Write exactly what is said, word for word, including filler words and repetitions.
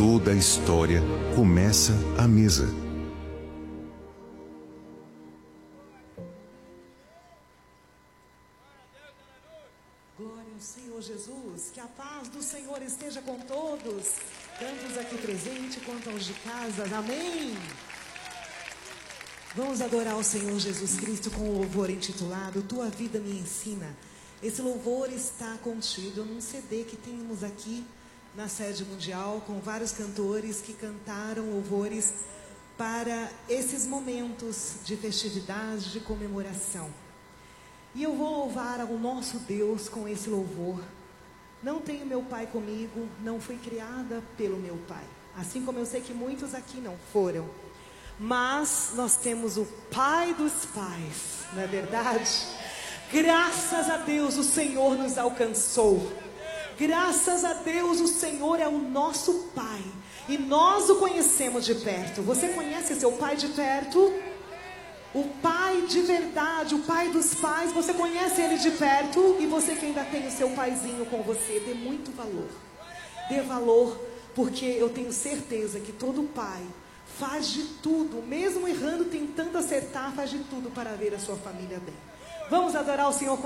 Toda a história começa à mesa. Glória ao Senhor Jesus, que a paz do Senhor esteja com todos, tanto os aqui presentes quanto aos de casa, amém? Vamos adorar o Senhor Jesus Cristo com o louvor intitulado Tua Vida Me Ensina. Esse louvor está contido num C D que temos aqui na sede mundial, com vários cantores que cantaram louvores para esses momentos de festividade, de comemoração. E eu vou louvar ao nosso Deus com esse louvor. Não tenho meu pai comigo, não fui criada pelo meu pai. Assim como eu sei que muitos aqui não foram. Mas nós temos o Pai dos pais, não é verdade? Graças a Deus o Senhor nos alcançou. Graças a Deus o Senhor é o nosso Pai. E nós o conhecemos de perto. Você conhece seu pai de perto? O Pai de verdade, o Pai dos pais, você conhece ele de perto? E você que ainda tem o seu paizinho com você, dê muito valor. Dê valor, porque eu tenho certeza que todo pai faz de tudo, mesmo errando, tentando acertar, faz de tudo para ver a sua família bem. Vamos adorar o Senhor com